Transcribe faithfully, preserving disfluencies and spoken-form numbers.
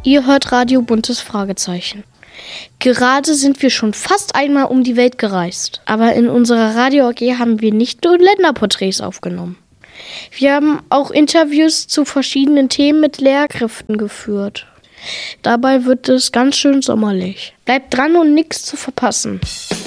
Ihr hört Radio Buntes Fragezeichen. Gerade sind wir schon fast einmal um die Welt gereist. Aber in unserer Radio A G haben wir nicht nur Länderporträts aufgenommen. Wir haben auch Interviews zu verschiedenen Themen mit Lehrkräften geführt. Dabei wird es ganz schön sommerlich. Bleibt dran und nichts zu verpassen.